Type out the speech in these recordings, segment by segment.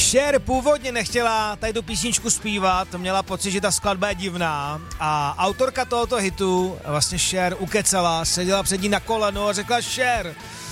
Cher původně nechtěla tady tu písničku zpívat, měla pocit, že ta skladba je divná a autorka tohoto hitu, vlastně Cher, ukecala, seděla před ní na koleno a řekla: Cher,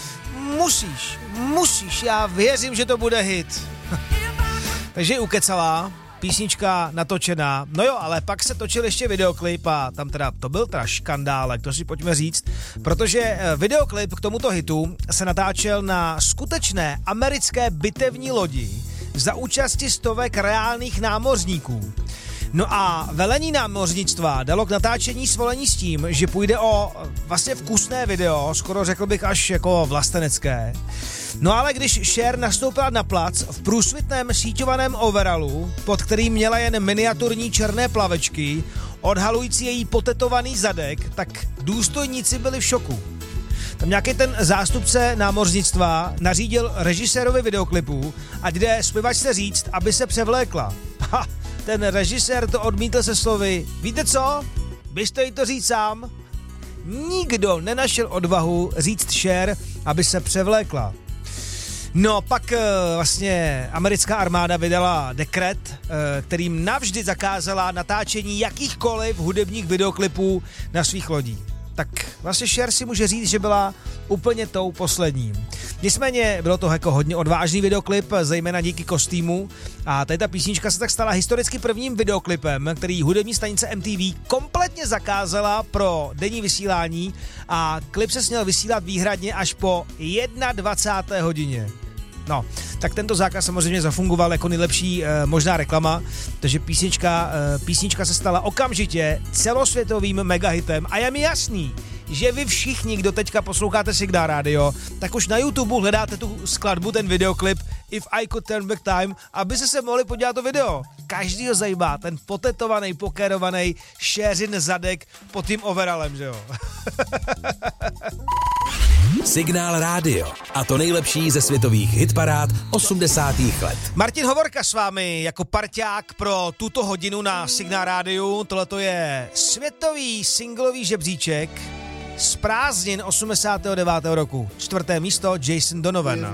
musíš, já věřím, že to bude hit. Takže ji ukecala, písnička natočená, no jo, ale pak se točil ještě videoklip a tam teda, to byl teda škandálek, to si pojďme říct, protože videoklip k tomuto hitu se natáčel na skutečné americké bitevní lodi za účasti stovek reálných námořníků. No a velení námořnictva dalo k natáčení svolení s tím, že půjde o vlastně vkusné video, skoro řekl bych až jako vlastenecké. No ale když Cher nastoupila na plac v průsvitném síťovaném overallu, pod kterým měla jen miniaturní černé plavečky, odhalující její potetovaný zadek, tak důstojníci byli v šoku. Tam nějaký ten zástupce námořnictva nařídil režisérovi videoklipu, ať jde zpěvačce říct, aby se převlékla. Ha, ten režisér to odmítl se slovy: víte co, byste jí to říct sám? Nikdo nenašel odvahu říct Cher, aby se převlékla. No pak vlastně americká armáda vydala dekret, kterým navždy zakázala natáčení jakýchkoliv hudebních videoklipů na svých lodích. Tak vlastně Cher si může říct, že byla úplně tou poslední. Nicméně bylo to jako hodně odvážný videoklip, zejména díky kostýmu, a tady ta písnička se tak stala historicky prvním videoklipem, který hudební stanice MTV kompletně zakázala pro denní vysílání a klip se směl vysílat výhradně až po 21. hodině. No, tak tento zákaz samozřejmě zafungoval jako nejlepší možná reklama, takže písnička se stala okamžitě celosvětovým megahitem a je mi jasný, že vy všichni, kdo teďka posloucháte Signál Radio, tak už na YouTube hledáte tu skladbu, ten videoklip If I Could Turn Back Time, aby se mohli podívat to video. Každýho zajímá ten potetovaný, pokérovaný Cherin zadek pod tím overalem, že jo? Signál Radio. A to nejlepší ze světových hitparád 80. let. Martin Hovorka s vámi jako parťák pro tuto hodinu na Signál Rádiu. Tohleto je světový singlový žebříček z prázdnin 89. roku. 4. místo Jason Donovan.